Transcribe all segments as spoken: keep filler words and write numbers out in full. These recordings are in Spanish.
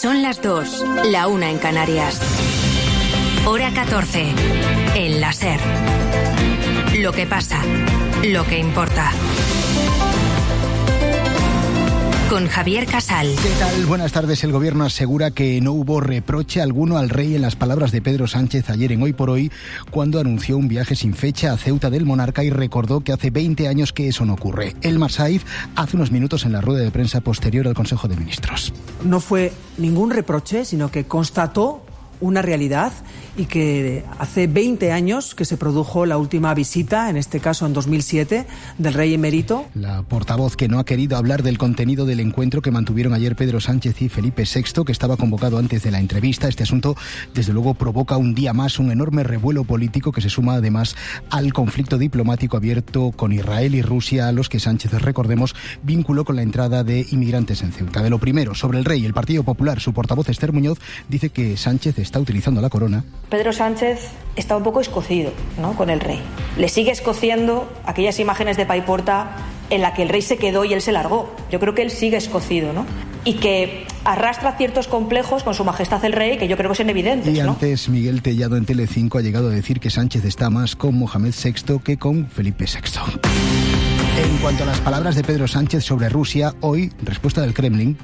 Son las dos, la una en Canarias. Hora catorce, en la SER. Lo que pasa, lo que importa. Con Javier Casal. ¿Qué tal? Buenas tardes. El gobierno asegura que no hubo reproche alguno al rey en las palabras de Pedro Sánchez ayer en Hoy por Hoy, cuando anunció un viaje sin fecha a Ceuta del monarca y recordó que hace veinte años que eso no ocurre. Elmar Saiz hace unos minutos en la rueda de prensa posterior al Consejo de Ministros. No fue ningún reproche, sino que constató una realidad y que hace veinte años que se produjo la última visita, en este caso en dos mil siete, del rey emérito. La portavoz que no ha querido hablar del contenido del encuentro que mantuvieron ayer Pedro Sánchez y Felipe sexto, que estaba convocado antes de la entrevista. Este asunto, desde luego, provoca un día más un enorme revuelo político que se suma además al conflicto diplomático abierto con Israel y Rusia, a los que Sánchez, recordemos, vinculó con la entrada de inmigrantes en Ceuta. De lo primero, sobre el rey, el Partido Popular, su portavoz Esther Muñoz dice que Sánchez está utilizando la corona. Pedro Sánchez está un poco escocido, ¿no?, con el rey. Le sigue escociendo aquellas imágenes de Paiporta en la que el rey se quedó y él se largó. Yo creo que él sigue escocido, ¿no? Y que arrastra ciertos complejos con su majestad el rey, que yo creo que son evidentes, y ¿no? Antes, Miguel Tellado en Telecinco ha llegado a decir que Sánchez está más con Mohamed sexto que con Felipe sexto. En cuanto a las palabras de Pedro Sánchez sobre Rusia, hoy, respuesta del Kremlin.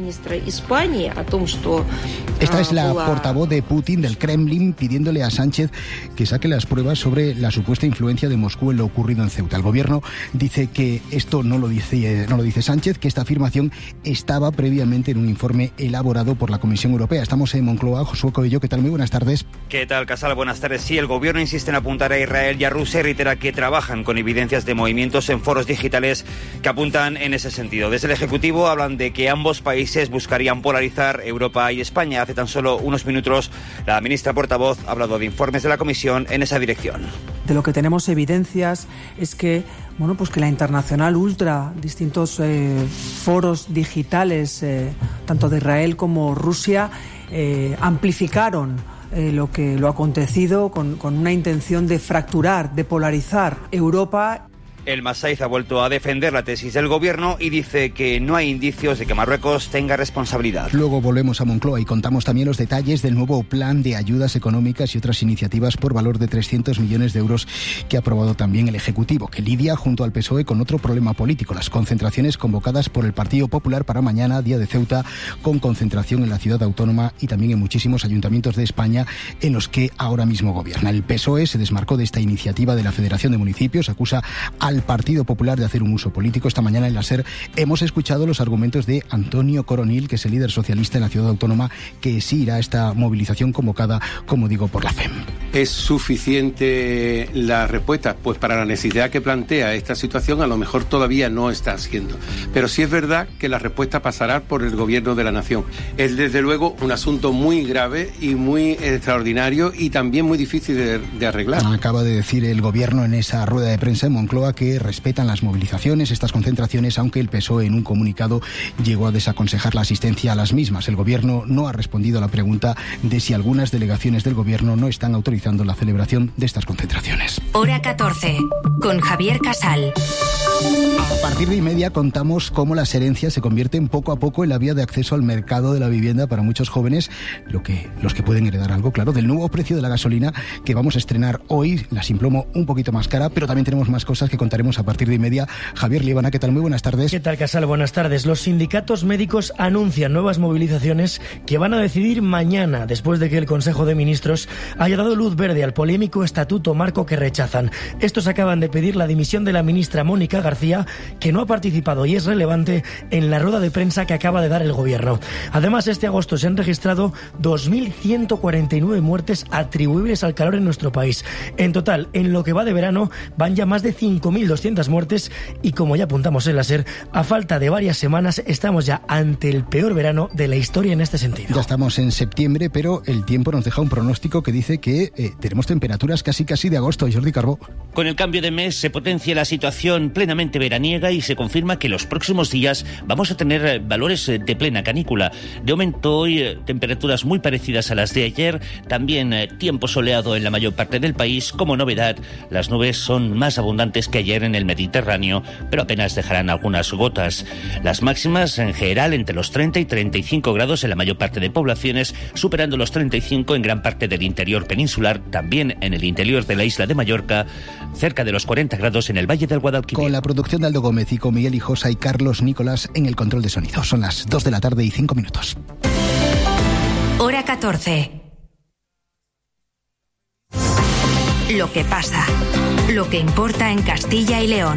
Esta es la portavoz de Putin, del Kremlin, pidiéndole a Sánchez que saque las pruebas sobre la supuesta influencia de Moscú en lo ocurrido en Ceuta. El gobierno dice que esto no lo dice, no lo dice Sánchez, que esta afirmación estaba previamente en un informe elaborado por la Comisión Europea. Estamos en Moncloa. Josué Coello, ¿qué tal? Muy buenas tardes. ¿Qué tal, Casal? Buenas tardes. Sí, el gobierno insiste en apuntar a Israel y a Rusia y reitera que trabajan con evidencias de movimientos en foros digitales que apuntan en ese sentido. Desde el Ejecutivo hablan de que ambos países buscarían polarizar Europa y España. Hace tan solo unos minutos la ministra portavoz ha hablado de informes de la Comisión en esa dirección. De lo que tenemos evidencias es que, bueno, pues que la Internacional Ultra, distintos eh, foros digitales, eh, tanto de Israel como Rusia, eh, amplificaron Eh, lo que lo acontecido con, con una intención de fracturar, de polarizar Europa. El Masaiz ha vuelto a defender la tesis del gobierno y dice que no hay indicios de que Marruecos tenga responsabilidad. Luego volvemos a Moncloa y contamos también los detalles del nuevo plan de ayudas económicas y otras iniciativas por valor de trescientos millones de euros que ha aprobado también el Ejecutivo, que lidia junto al P S O E con otro problema político, las concentraciones convocadas por el Partido Popular para mañana, día de Ceuta, con concentración en la ciudad autónoma y también en muchísimos ayuntamientos de España en los que ahora mismo gobierna. El P S O E se desmarcó de esta iniciativa de la Federación de Municipios, acusa al Partido Popular de hacer un uso político. Esta mañana en la SER hemos escuchado los argumentos de Antonio Coronil, que es el líder socialista en la ciudad autónoma, que sí irá a esta movilización convocada, como digo, por la F E M. ¿Es suficiente la respuesta? Pues para la necesidad que plantea esta situación a lo mejor todavía no está siendo. Pero sí es verdad que la respuesta pasará por el gobierno de la nación. Es desde luego un asunto muy grave y muy extraordinario y también muy difícil de, de arreglar. Acaba de decir el gobierno en esa rueda de prensa en Moncloa que respetan las movilizaciones, estas concentraciones, aunque el P S O E en un comunicado llegó a desaconsejar la asistencia a las mismas. El gobierno no ha respondido a la pregunta de si algunas delegaciones del gobierno no están autorizando la celebración de estas concentraciones. Hora catorce, con Javier Casal. A partir de y media contamos cómo las herencias se convierten poco a poco en la vía de acceso al mercado de la vivienda para muchos jóvenes, lo que los que pueden heredar algo, claro, del nuevo precio de la gasolina que vamos a estrenar hoy, la Simplomo un poquito más cara, pero también tenemos más cosas que contaremos a partir de y media. Javier Líbana, ¿qué tal? Muy buenas tardes. ¿Qué tal, Casal? Buenas tardes. Los sindicatos médicos anuncian nuevas movilizaciones que van a decidir mañana, después de que el Consejo de Ministros haya dado luz verde al polémico estatuto marco que rechazan. Estos acaban de pedir la dimisión de la ministra Mónica García, que no ha participado y es relevante en la rueda de prensa que acaba de dar el gobierno. Además, este agosto se han registrado dos mil ciento cuarenta y nueve muertes atribuibles al calor en nuestro país. En total, en lo que va de verano, van ya más de cinco mil doscientas muertes y, como ya apuntamos en la SER, a falta de varias semanas estamos ya ante el peor verano de la historia en este sentido. Ya estamos en septiembre, pero el tiempo nos deja un pronóstico que dice que eh, tenemos temperaturas casi casi de agosto. Jordi Carbó. Con el cambio de mes se potencia la situación plenamente veraniega y se confirma que los próximos días vamos a tener valores de plena canícula. De momento hoy temperaturas muy parecidas a las de ayer, también tiempo soleado en la mayor parte del país. Como novedad, las nubes son más abundantes que ayer en el Mediterráneo, pero apenas dejarán algunas gotas. Las máximas en general entre los treinta y treinta y cinco grados en la mayor parte de poblaciones, superando los treinta y cinco en gran parte del interior peninsular, también en el interior de la isla de Mallorca, cerca de los cuarenta grados en el Valle del Guadalquivir. Con la producción de Aldo Gómez y con Miguel Hijosa y Carlos Nicolás en el control de sonido. Son las dos de la tarde y cinco minutos. Hora catorce. Lo que pasa, lo que importa en Castilla y León.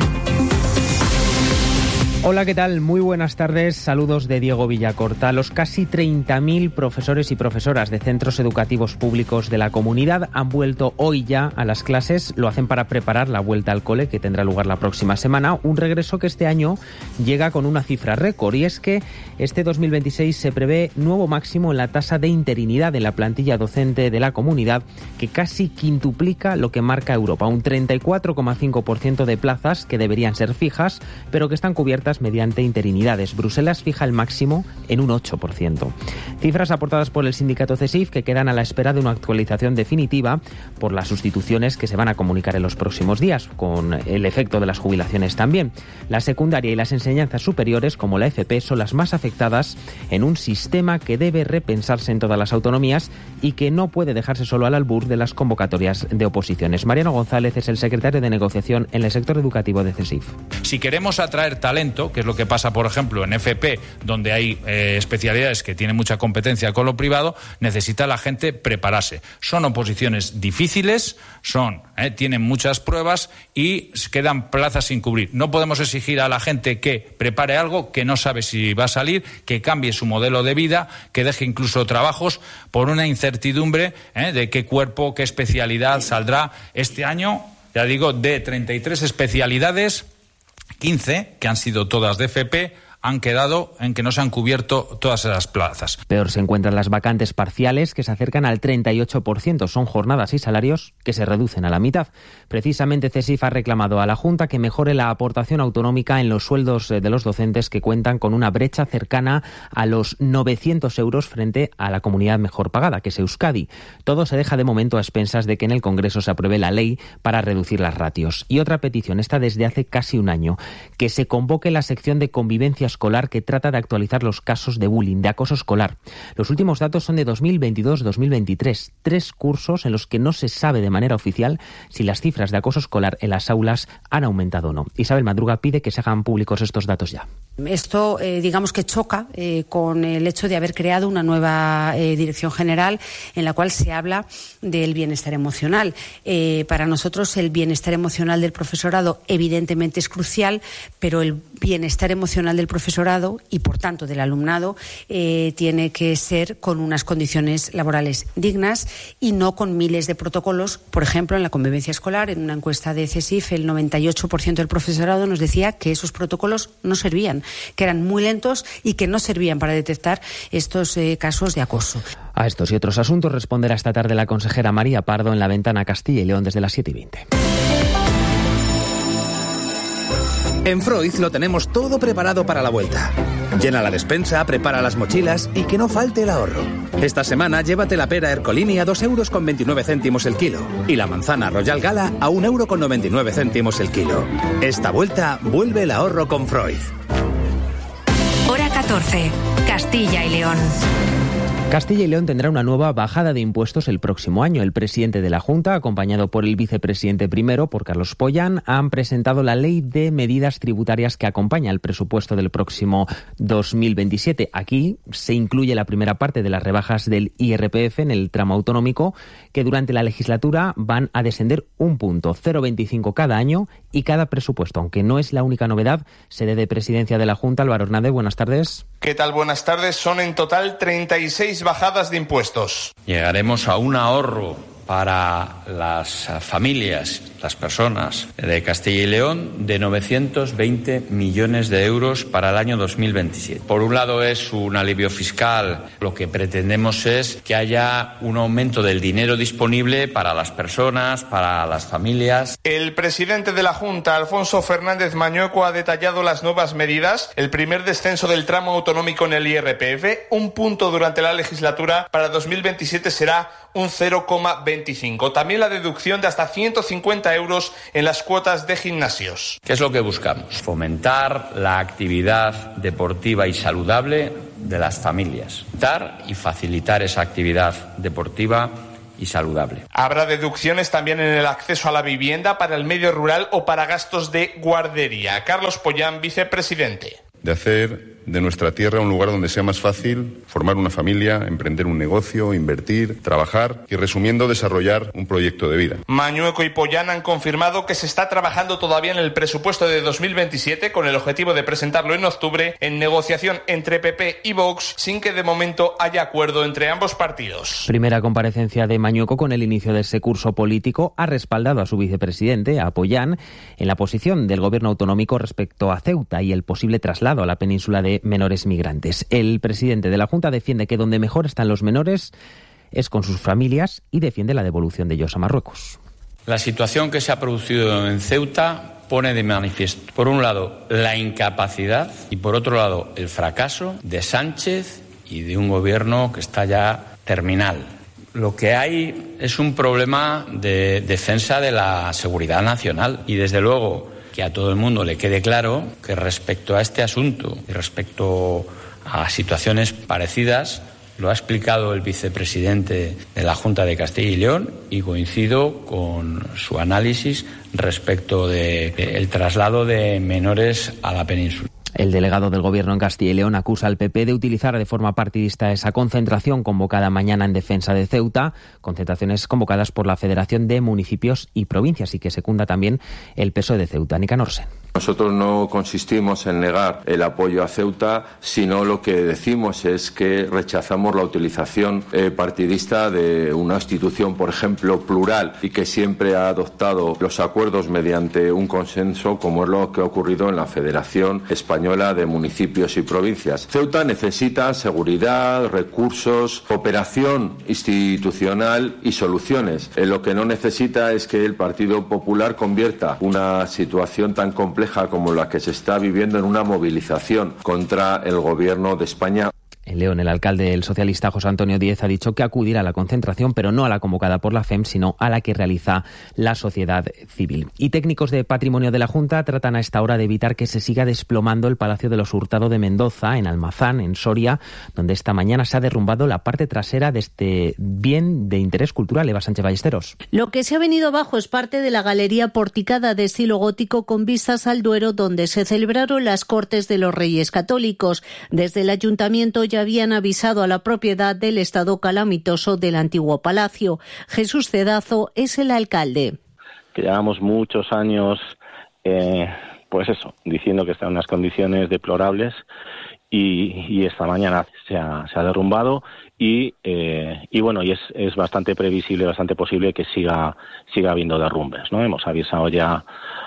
Hola, ¿qué tal? Muy buenas tardes. Saludos de Diego Villacorta. Los casi treinta mil profesores y profesoras de centros educativos públicos de la comunidad han vuelto hoy ya a las clases. Lo hacen para preparar la vuelta al cole que tendrá lugar la próxima semana. Un regreso que este año llega con una cifra récord, y es que este dos mil veintiséis se prevé nuevo máximo en la tasa de interinidad en la plantilla docente de la comunidad, que casi quintuplica lo que marca Europa. Un treinta y cuatro coma cinco por ciento de plazas que deberían ser fijas, pero que están cubiertas mediante interinidades. Bruselas fija el máximo en un ocho por ciento. Cifras aportadas por el sindicato CESIF que quedan a la espera de una actualización definitiva por las sustituciones que se van a comunicar en los próximos días, con el efecto de las jubilaciones también. La secundaria y las enseñanzas superiores, como la F P, son las más afectadas en un sistema que debe repensarse en todas las autonomías y que no puede dejarse solo al albur de las convocatorias de oposiciones. Mariano González es el secretario de negociación en el sector educativo de CESIF. Si queremos atraer talento, que es lo que pasa, por ejemplo, en F P, donde hay eh, especialidades que tienen mucha competencia con lo privado, necesita la gente prepararse. Son oposiciones difíciles, son, eh, tienen muchas pruebas y quedan plazas sin cubrir. No podemos exigir a la gente que prepare algo que no sabe si va a salir, que cambie su modelo de vida, que deje incluso trabajos por una incertidumbre eh, de qué cuerpo, qué especialidad saldrá este año. Ya digo, de treinta y tres especialidades, quince, que han sido todas de F P, han quedado en que no se han cubierto todas esas plazas. Peor se encuentran las vacantes parciales, que se acercan al treinta y ocho por ciento. Son jornadas y salarios que se reducen a la mitad. Precisamente CESIF ha reclamado a la Junta que mejore la aportación autonómica en los sueldos de los docentes, que cuentan con una brecha cercana a los novecientos euros frente a la comunidad mejor pagada, que es Euskadi. Todo se deja de momento a expensas de que en el Congreso se apruebe la ley para reducir las ratios. Y otra petición, esta desde hace casi un año, que se convoque la sección de convivencia escolar que trata de actualizar los casos de bullying, de acoso escolar. Los últimos datos son de dos mil veintidós dos mil veintitrés, tres cursos en los que no se sabe de manera oficial si las cifras de acoso escolar en las aulas han aumentado o no. Isabel Madruga pide que se hagan públicos estos datos ya. Esto, eh, digamos que choca eh, con el hecho de haber creado una nueva eh, dirección general en la cual se habla del bienestar emocional. Eh, para nosotros el bienestar emocional del profesorado evidentemente es crucial, pero el bienestar emocional del profesorado y, por tanto, del alumnado eh, tiene que ser con unas condiciones laborales dignas y no con miles de protocolos. Por ejemplo, en la convivencia escolar, en una encuesta de CESIF, el noventa y ocho por ciento del profesorado nos decía que esos protocolos no servían, que eran muy lentos y que no servían para detectar estos eh, casos de acoso. A estos y otros asuntos responderá esta tarde la consejera María Pardo en La Ventana Castilla y León desde las siete y veinte. En Freud lo tenemos todo preparado para la vuelta. Llena la despensa, prepara las mochilas y que no falte el ahorro. Esta semana llévate la pera Ercolini a dos euros con veintinueve céntimos el kilo y la manzana Royal Gala a un euro con noventa y nueve céntimos el kilo. Esta vuelta vuelve el ahorro con Freud. Hora catorce, Castilla y León. Castilla y León tendrá una nueva bajada de impuestos el próximo año. El presidente de la Junta, acompañado por el vicepresidente primero, por Carlos Pollán, han presentado la ley de medidas tributarias que acompaña el presupuesto del próximo dos mil veintisiete. Aquí se incluye la primera parte de las rebajas del I R P F en el tramo autonómico, que durante la legislatura van a descender un punto, cero coma veinticinco cada año y cada presupuesto. Aunque no es la única novedad, sede de presidencia de la Junta, Álvaro Hernández, buenas tardes. ¿Qué tal? Buenas tardes. Son en total treinta y seis bajadas de impuestos. Llegaremos a un ahorro para las familias, las personas de Castilla y León, de novecientos veinte millones de euros para el año dos mil veintisiete. Por un lado es un alivio fiscal, lo que pretendemos es que haya un aumento del dinero disponible para las personas, para las familias. El presidente de la Junta, Alfonso Fernández Mañueco, ha detallado las nuevas medidas: el primer descenso del tramo autonómico en el I R P F, un punto durante la legislatura, para dos mil veintisiete será un cero coma veinticinco. También la deducción de hasta ciento cincuenta euros en las cuotas de gimnasios. ¿Qué es lo que buscamos? Fomentar la actividad deportiva y saludable de las familias. Fomentar y facilitar esa actividad deportiva y saludable. Habrá deducciones también en el acceso a la vivienda, para el medio rural o para gastos de guardería. Carlos Pollán, vicepresidente. De hacer de nuestra tierra un lugar donde sea más fácil formar una familia, emprender un negocio, invertir, trabajar y, resumiendo, desarrollar un proyecto de vida. Mañueco y Pollán han confirmado que se está trabajando todavía en el presupuesto de dos mil veintisiete con el objetivo de presentarlo en octubre, en negociación entre P P y Vox, sin que de momento haya acuerdo entre ambos partidos. Primera comparecencia de Mañueco con el inicio de ese curso político. Ha respaldado a su vicepresidente, a Pollán, en la posición del gobierno autonómico respecto a Ceuta y el posible traslado a la península de menores migrantes. El presidente de la Junta defiende que donde mejor están los menores es con sus familias y defiende la devolución de ellos a Marruecos. La situación que se ha producido en Ceuta pone de manifiesto, por un lado, la incapacidad y, por otro lado, el fracaso de Sánchez y de un gobierno que está ya terminal. Lo que hay es un problema de defensa de la seguridad nacional y, desde luego, que a todo el mundo le quede claro que respecto a este asunto y respecto a situaciones parecidas, lo ha explicado el vicepresidente de la Junta de Castilla y León, y coincido con su análisis respecto del traslado de menores a la península. El delegado del Gobierno en Castilla y León acusa al P P de utilizar de forma partidista esa concentración convocada mañana en defensa de Ceuta, concentraciones convocadas por la Federación de Municipios y Provincias, y que secunda también el P S O E de Ceuta. Nicanor Sen. Nosotros no consistimos en negar el apoyo a Ceuta, sino lo que decimos es que rechazamos la utilización eh, partidista de una institución, por ejemplo, plural, y que siempre ha adoptado los acuerdos mediante un consenso, como es lo que ha ocurrido en la Federación Española de Municipios y Provincias. Ceuta necesita seguridad, recursos, cooperación institucional y soluciones. Eh, lo que no necesita es que el Partido Popular convierta una situación tan compleja como la que se está viviendo en una movilización contra el Gobierno de España. En León, el alcalde, el socialista José Antonio Díez, ha dicho que acudirá a la concentración, pero no a la convocada por la F E M, sino a la que realiza la sociedad civil. Y técnicos de patrimonio de la Junta tratan a esta hora de evitar que se siga desplomando el Palacio de los Hurtado de Mendoza, en Almazán, en Soria, donde esta mañana se ha derrumbado la parte trasera de este bien de interés cultural. Eva Sánchez Ballesteros. Lo que se ha venido abajo es parte de la galería porticada de estilo gótico con vistas al Duero, donde se celebraron las Cortes de los Reyes Católicos. Desde el Ayuntamiento ya habían avisado a la propiedad del estado calamitoso del antiguo palacio. Jesús Cedazo es el alcalde. Que llevamos muchos años, eh, pues eso, diciendo que está en unas condiciones deplorables y, y esta mañana se ha, se ha derrumbado y, eh, y bueno, y es, es bastante previsible, bastante posible que siga, siga habiendo derrumbes, ¿no? Hemos avisado ya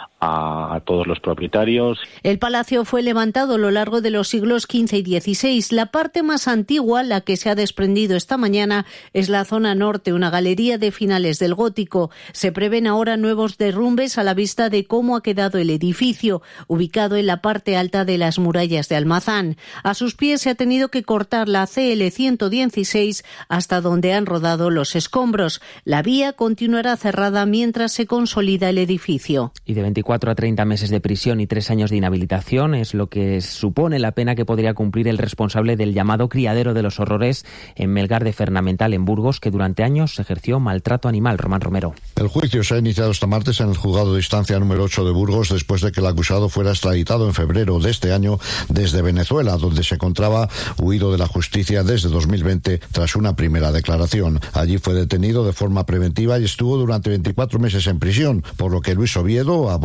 a todos los propietarios. El palacio fue levantado a lo largo de los siglos quince y dieciséis. La parte más antigua, la que se ha desprendido esta mañana, es la zona norte, una galería de finales del gótico. Se prevén ahora nuevos derrumbes a la vista de cómo ha quedado el edificio, ubicado en la parte alta de las murallas de Almazán. A sus pies se ha tenido que cortar la C L ciento dieciséis hasta donde han rodado los escombros. La vía continuará cerrada mientras se consolida el edificio. Y de veinticuatro a treinta meses de prisión y tres años de inhabilitación es lo que supone la pena que podría cumplir el responsable del llamado criadero de los horrores en Melgar de Fernamental, en Burgos, que durante años ejerció maltrato animal. Román Romero. El juicio se ha iniciado este martes en el juzgado de instancia número ocho de Burgos, después de que el acusado fuera extraditado en febrero de este año desde Venezuela, donde se encontraba huido de la justicia desde dos mil veinte tras una primera declaración. Allí fue detenido de forma preventiva y estuvo durante veinticuatro meses en prisión, por lo que Luis Oviedo, abogado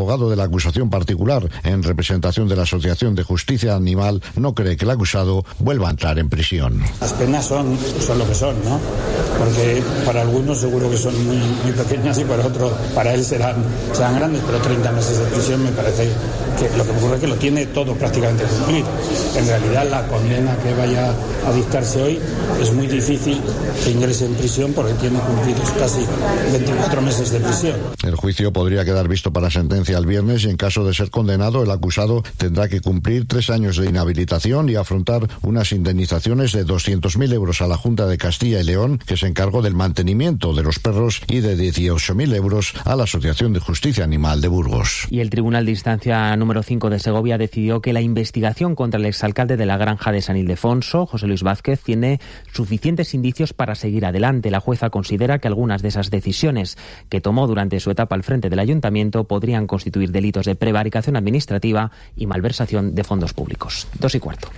abogado de la acusación particular en representación de la Asociación de Justicia Animal, no cree que el acusado vuelva a entrar en prisión. Las penas son, son lo que son, ¿no? Porque para algunos seguro que son muy, muy pequeñas y para otros, para él serán, serán grandes, pero treinta meses de prisión me parece que lo que ocurre es que lo tiene todo prácticamente cumplido. En realidad la condena que vaya a dictarse hoy es muy difícil que ingrese en prisión porque tiene cumplidos casi veinticuatro meses de prisión. El juicio podría quedar visto para sentencia el viernes y en caso de ser condenado el acusado tendrá que cumplir tres años de inhabilitación y afrontar unas indemnizaciones de doscientos mil euros a la Junta de Castilla y León, que se encargó del mantenimiento de los perros, y de dieciocho mil euros a la Asociación de Justicia Animal de Burgos. Y el Tribunal de Instancia número cinco de Segovia decidió que la investigación contra el exalcalde de la Granja de San Ildefonso, José Luis Vázquez, tiene suficientes indicios para seguir adelante. La jueza considera que algunas de esas decisiones que tomó durante su etapa al frente del ayuntamiento podrían constituir delitos de prevaricación administrativa y malversación de fondos públicos. Dos y cuarto.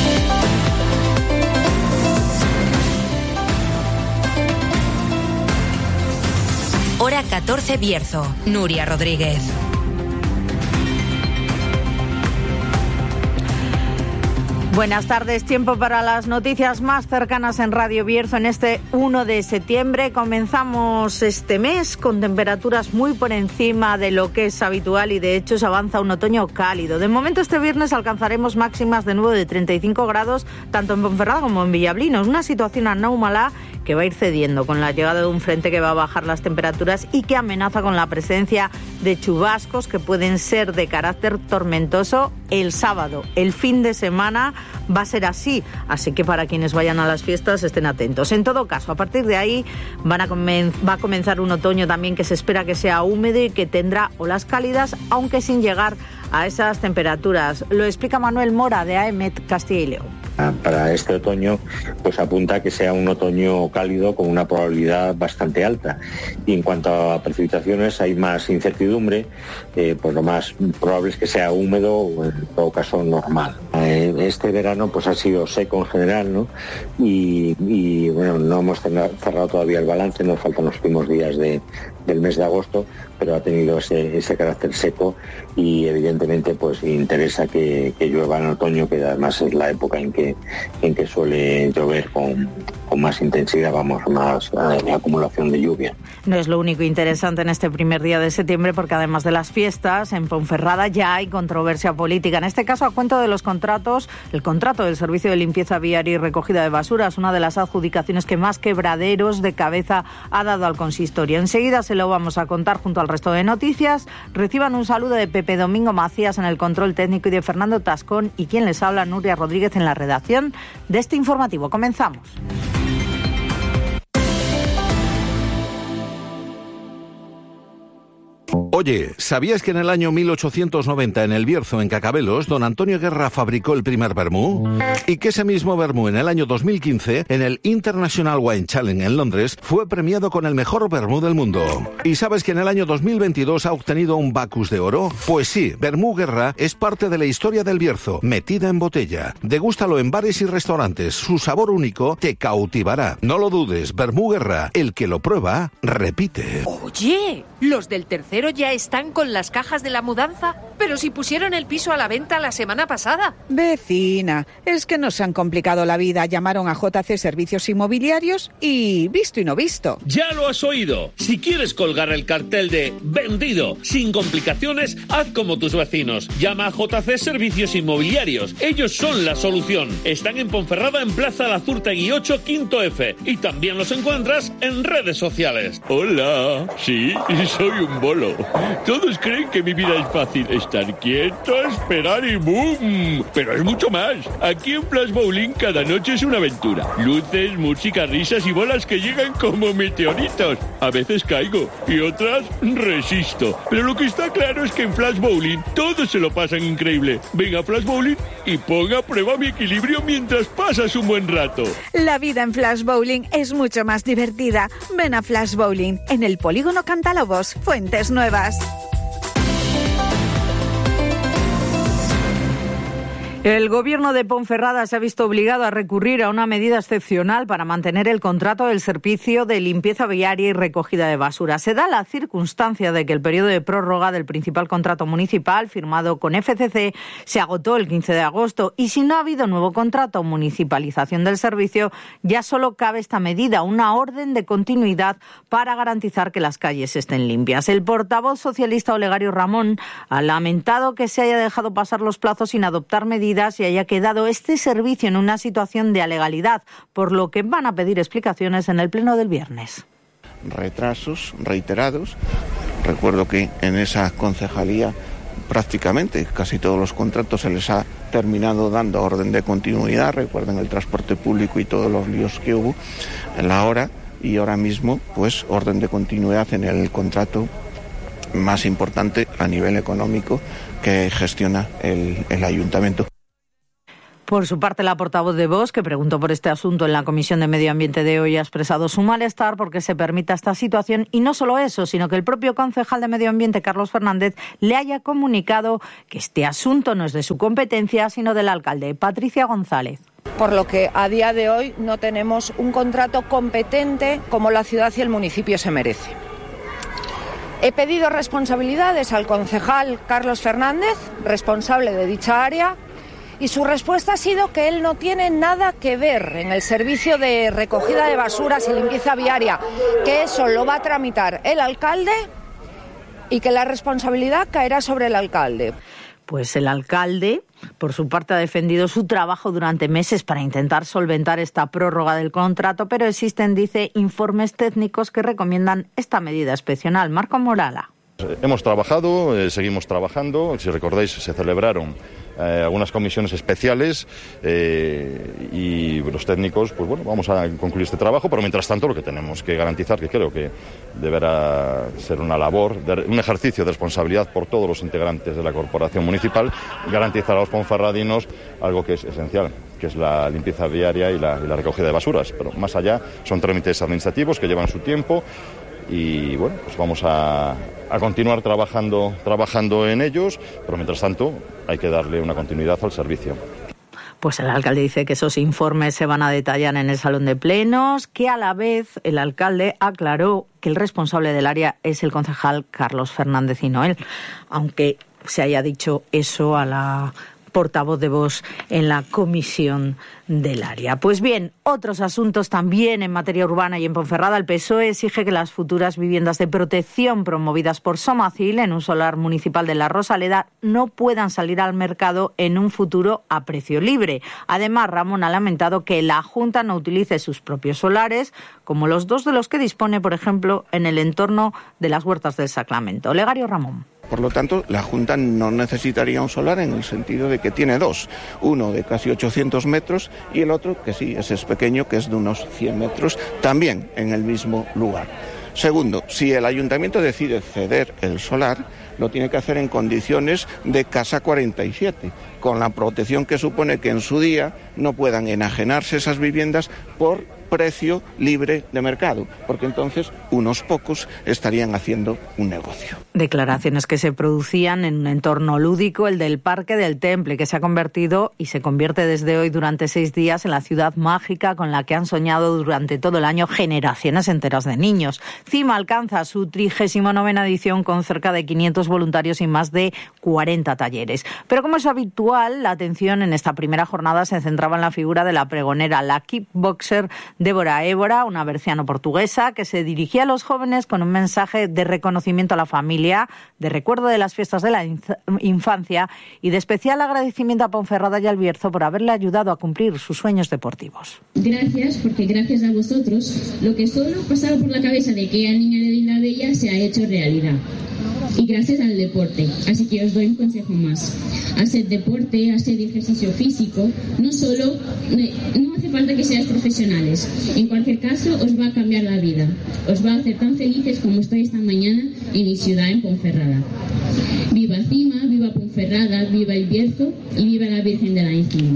Hora catorce, Bierzo. Nuria Rodríguez. Buenas tardes, tiempo para las noticias más cercanas en Radio Bierzo en este uno de septiembre. Comenzamos este mes con temperaturas muy por encima de lo que es habitual y de hecho se avanza un otoño cálido. De momento este viernes alcanzaremos máximas de nuevo de treinta y cinco grados tanto en Ponferrada como en Villablinos, una situación anómala que va a ir cediendo con la llegada de un frente que va a bajar las temperaturas y que amenaza con la presencia de chubascos que pueden ser de carácter tormentoso el sábado. El fin de semana va a ser así, así que para quienes vayan a las fiestas estén atentos. En todo caso, a partir de ahí van a comen- va a comenzar un otoño también que se espera que sea húmedo y que tendrá olas cálidas, aunque sin llegar a esas temperaturas. Lo explica Manuel Mora de A E M E T Castilla y León. Para este otoño pues apunta a que sea un otoño cálido con una probabilidad bastante alta. Y en cuanto a precipitaciones hay más incertidumbre, eh, pues lo más probable es que sea húmedo o en todo caso normal. Eh, este verano pues ha sido seco en general, ¿no? Y, y bueno, no hemos cerrado todavía el balance, nos faltan los últimos días de, del mes de agosto, pero ha tenido ese, ese carácter seco y evidentemente pues interesa que, que llueva en otoño, que además es la época en que en que suele llover con, con más intensidad, vamos, más eh, acumulación de lluvia. No es lo único interesante en este primer día de septiembre, porque además de las fiestas, en Ponferrada ya hay controversia política. En este caso, a cuento de los contratos, el contrato del Servicio de Limpieza Viaria y Recogida de Basuras, una de las adjudicaciones que más quebraderos de cabeza ha dado al consistorio. Enseguida se lo vamos a contar junto al resto de noticias. Reciban un saludo de Pepe Domingo Macías en el control técnico y de Fernando Tascón y quien les habla, Nuria Rodríguez, en la redacción de este informativo. Comenzamos. Oye, ¿sabías que en el año mil ochocientos noventa en el Bierzo, en Cacabelos, don Antonio Guerra fabricó el primer vermú? Y que ese mismo vermú en el año dos mil quince, en el International Wine Challenge en Londres, fue premiado con el mejor vermú del mundo. ¿Y sabes que en el año dos mil veintidós ha obtenido un Bacus de oro? Pues sí, Vermú Guerra es parte de la historia del Bierzo, metida en botella. Degústalo en bares y restaurantes, su sabor único te cautivará. No lo dudes, Vermú Guerra, el que lo prueba, repite. Oye, los del tercero ya están con las cajas de la mudanza, pero si pusieron el piso a la venta la semana pasada. Vecina, es que nos han complicado la vida. Llamaron a J C Servicios Inmobiliarios y visto y no visto. Ya lo has oído. Si quieres colgar el cartel de vendido sin complicaciones, haz como tus vecinos. Llama a J C Servicios Inmobiliarios. Ellos son la solución. Están en Ponferrada, en Plaza Lazurtegui ocho, quinto F. Y también los encuentras en redes sociales. Hola. Sí, soy un bolo. Todos creen que mi vida es fácil. Estar quieto, esperar y ¡boom! Pero es mucho más. Aquí en Flash Bowling cada noche es una aventura. Luces, música, risas y bolas que llegan como meteoritos. A veces caigo y otras resisto. Pero lo que está claro es que en Flash Bowling todos se lo pasan increíble. Ven a Flash Bowling y pon a prueba mi equilibrio mientras pasas un buen rato. La vida en Flash Bowling es mucho más divertida. Ven a Flash Bowling en el Polígono Cantalobos, Fuentes Nuevas. El Gobierno de Ponferrada se ha visto obligado a recurrir a una medida excepcional para mantener el contrato del servicio de limpieza viaria y recogida de basura. Se da la circunstancia de que el periodo de prórroga del principal contrato municipal, firmado con F C C, se agotó el quince de agosto y si no ha habido nuevo contrato o municipalización del servicio, ya solo cabe esta medida, una orden de continuidad para garantizar que las calles estén limpias. El portavoz socialista Olegario Ramón ha lamentado que se haya dejado pasar los plazos sin adoptar medidas y haya quedado este servicio en una situación de alegalidad, por lo que van a pedir explicaciones en el pleno del viernes. Retrasos reiterados. Recuerdo que en esa concejalía prácticamente casi todos los contratos se les ha terminado dando orden de continuidad. Recuerden el transporte público y todos los líos que hubo en la hora, y ahora mismo pues orden de continuidad en el contrato más importante a nivel económico que gestiona el, el ayuntamiento. Por su parte, la portavoz de Vox, que preguntó por este asunto en la Comisión de Medio Ambiente de hoy, ha expresado su malestar porque se permita esta situación y no solo eso, sino que el propio concejal de Medio Ambiente, Carlos Fernández, le haya comunicado que este asunto no es de su competencia, sino del alcalde. Patricia González. Por lo que a día de hoy no tenemos un contrato competente como la ciudad y el municipio se merece. He pedido responsabilidades al concejal Carlos Fernández, responsable de dicha área, y su respuesta ha sido que él no tiene nada que ver en el servicio de recogida de basuras y limpieza viaria, que eso lo va a tramitar el alcalde y que la responsabilidad caerá sobre el alcalde. Pues el alcalde, por su parte, ha defendido su trabajo durante meses para intentar solventar esta prórroga del contrato, pero existen, dice, informes técnicos que recomiendan esta medida excepcional. Marco Morala. Hemos trabajado, eh, seguimos trabajando. Si recordáis, se celebraron eh, algunas comisiones especiales eh, y los técnicos, pues bueno, vamos a concluir este trabajo, pero mientras tanto lo que tenemos que garantizar, que creo que deberá ser una labor, de, un ejercicio de responsabilidad por todos los integrantes de la corporación municipal, garantizar a los ponferradinos algo que es esencial, que es la limpieza viaria y la, y la recogida de basuras. Pero más allá son trámites administrativos que llevan su tiempo. Y bueno, pues vamos a, a continuar trabajando, trabajando en ellos, pero mientras tanto hay que darle una continuidad al servicio. Pues el alcalde dice que esos informes se van a detallar en el salón de plenos, que a la vez el alcalde aclaró que el responsable del área es el concejal Carlos Fernández y no él, aunque se haya dicho eso a la portavoz de Vox en la comisión del área. Pues bien, otros asuntos también en materia urbana y en Ponferrada. El P S O E exige que las futuras viviendas de protección promovidas por Somacil en un solar municipal de La Rosaleda no puedan salir al mercado en un futuro a precio libre. Además, Ramón ha lamentado que la Junta no utilice sus propios solares, como los dos de los que dispone, por ejemplo, en el entorno de las Huertas del Sacramento. Olegario Ramón. Por lo tanto, la Junta no necesitaría un solar en el sentido de que tiene dos, uno de casi ochocientos metros y el otro, que sí, ese es pequeño, que es de unos cien metros, también en el mismo lugar. Segundo, si el ayuntamiento decide ceder el solar, lo tiene que hacer en condiciones de Casa cuarenta y siete, con la protección que supone que en su día no puedan enajenarse esas viviendas por precio libre de mercado, porque entonces unos pocos estarían haciendo un negocio. Declaraciones que se producían en un entorno lúdico, el del Parque del Temple, que se ha convertido y se convierte desde hoy durante seis días en la ciudad mágica con la que han soñado durante todo el año generaciones enteras de niños. CIMA alcanza su trigésima novena edición con cerca de quinientos voluntarios y más de cuarenta talleres. Pero como es habitual, la atención en esta primera jornada se centraba en la figura de la pregonera, la kickboxer Débora Évora, una berciano-portuguesa que se dirigía a los jóvenes con un mensaje de reconocimiento a la familia, de recuerdo de las fiestas de la infancia y de especial agradecimiento a Ponferrada y al Bierzo por haberle ayudado a cumplir sus sueños deportivos. Gracias, porque gracias a vosotros lo que solo pasaba por la cabeza de que a Niña de la Bella se ha hecho realidad. Y gracias al deporte. Así que os doy un consejo más. Hacer deporte, hacer ejercicio físico, no solo, no hace falta que seáis profesionales. En cualquier caso, os va a cambiar la vida. Os va a hacer tan felices como estoy esta mañana en mi ciudad, en Ponferrada. Viva CIMA, viva Ponferrada, viva el Bierzo y viva la Virgen de la Encina.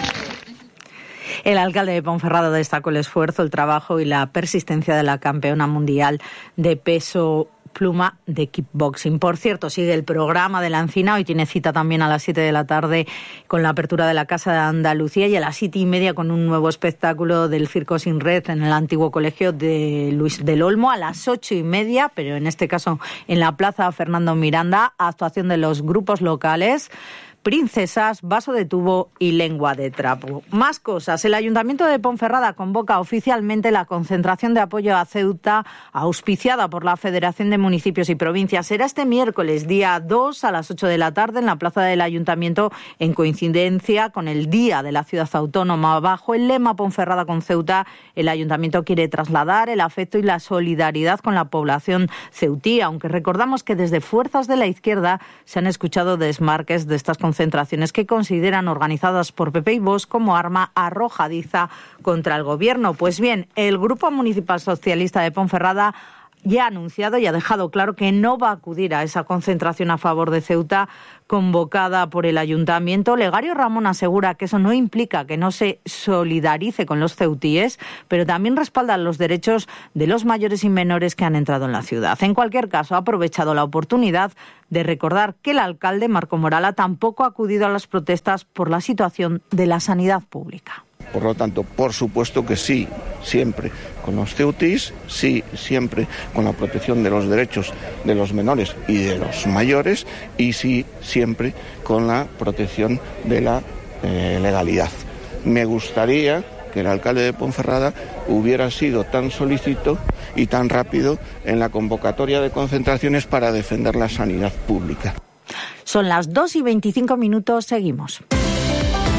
El alcalde de Ponferrada destacó el esfuerzo, el trabajo y la persistencia de la campeona mundial de peso pluma de kickboxing. Por cierto, sigue el programa de la Encina. Hoy tiene cita también a las siete de la tarde con la apertura de la Casa de Andalucía y a las siete y media con un nuevo espectáculo del Circo Sin Red en el antiguo colegio de Luis del Olmo. A las ocho y media, pero en este caso en la Plaza Fernando Miranda, actuación de los grupos locales Princesas, Vaso de Tubo y Lengua de Trapo. Más cosas. El Ayuntamiento de Ponferrada convoca oficialmente la concentración de apoyo a Ceuta, auspiciada por la Federación de Municipios y Provincias. Será este miércoles, día dos, a las ocho de la tarde, en la plaza del Ayuntamiento, en coincidencia con el Día de la Ciudad Autónoma. Bajo el lema Ponferrada con Ceuta, el Ayuntamiento quiere trasladar el afecto y la solidaridad con la población ceutí, aunque recordamos que desde fuerzas de la izquierda se han escuchado desmarques de estas concentraciones concentraciones que consideran organizadas por P P y Vox como arma arrojadiza contra el gobierno. Pues bien, el Grupo Municipal Socialista de Ponferrada ya ha anunciado y ha dejado claro que no va a acudir a esa concentración a favor de Ceuta convocada por el Ayuntamiento. Legario Ramón asegura que eso no implica que no se solidarice con los ceutíes, pero también respalda los derechos de los mayores y menores que han entrado en la ciudad. En cualquier caso, ha aprovechado la oportunidad de recordar que el alcalde Marco Morala tampoco ha acudido a las protestas por la situación de la sanidad pública. Por lo tanto, por supuesto que sí, siempre con los ceutís, sí, siempre con la protección de los derechos de los menores y de los mayores, y sí, siempre con la protección de la eh, legalidad. Me gustaría que el alcalde de Ponferrada hubiera sido tan solícito y tan rápido en la convocatoria de concentraciones para defender la sanidad pública. Son las dos y veinticinco minutos, seguimos.